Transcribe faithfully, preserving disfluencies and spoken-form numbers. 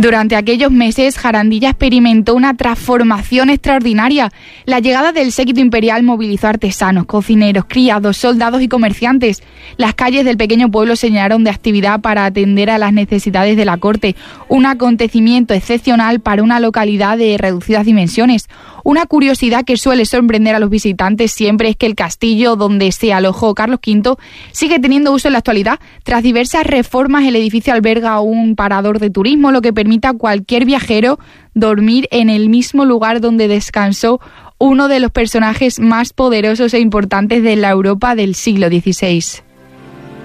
Durante aquellos meses, Jarandilla experimentó una transformación extraordinaria. La llegada del séquito imperial movilizó artesanos, cocineros, criados, soldados y comerciantes. Las calles del pequeño pueblo se llenaron de actividad para atender a las necesidades de la corte, un acontecimiento excepcional para una localidad de reducidas dimensiones. Una curiosidad que suele sorprender a los visitantes siempre es que el castillo donde se alojó Carlos quinto sigue teniendo uso en la actualidad. Tras diversas reformas, el edificio alberga un parador de turismo, lo que permite a cualquier viajero dormir en el mismo lugar donde descansó uno de los personajes más poderosos e importantes de la Europa del siglo dieciséis.